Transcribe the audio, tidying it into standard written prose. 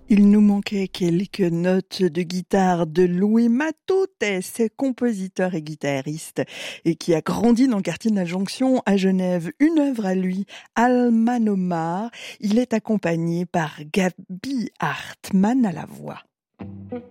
Il nous manquait quelques notes de guitare de Louis Matthotès, compositeur et guitariste, et qui a grandi dans le quartier de la Jonction à Genève. Une œuvre à lui, Alma Nomar. Il est accompagné par Gaby Hartmann à la voix.